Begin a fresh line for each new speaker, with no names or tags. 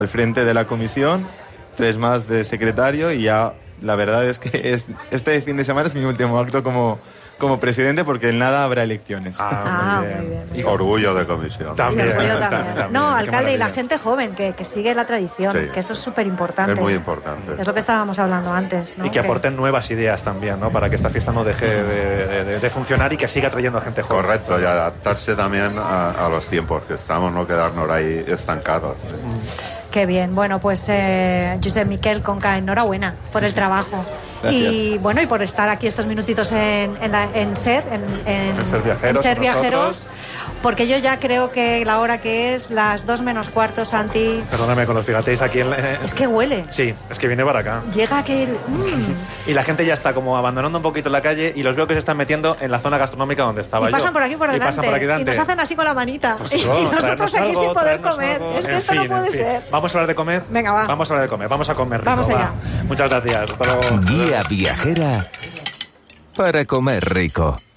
al frente de la comisión, 3 más de secretario y ya la verdad es que este fin de semana es mi último acto como presidente porque en nada habrá elecciones.
Muy bien.
Orgullo de comisión.
También.
No, alcalde, y la gente joven que sigue la tradición,
Sí.
que eso es súper importante.
Es muy importante.
Es lo que estábamos hablando antes, ¿no?
Y que aporten nuevas ideas también, ¿no? Para que esta fiesta no deje de funcionar y que siga trayendo a gente joven.
Correcto, y adaptarse también a los tiempos que estamos, no quedarnos ahí estancados.
Qué bien. Bueno, pues Josep Miquel Conca, enhorabuena por el trabajo.
Gracias.
Y bueno, y por estar aquí estos minutitos en Ser Viajeros, porque yo ya creo que la hora que es, las 2 menos cuarto, Santi.
Perdóname, cuando os fijateis aquí
Es que huele.
Sí, es que viene para acá.
Llega aquel...
Y la gente ya está como abandonando un poquito la calle y los veo que se están metiendo en la zona gastronómica donde estaba
Y pasan
yo.
por aquí por
Y
delante.
pasan por aquí delante.
Y nos hacen así con la manita.
Pues
y nosotros aquí sin poder comer. Es que esto no puede ser.
¿Vamos a hablar de comer?
Venga, va.
Vamos a hablar de comer. Vamos a comer rico.
Vamos allá.
Va. Muchas gracias. Hasta luego.
Guía viajera para comer rico.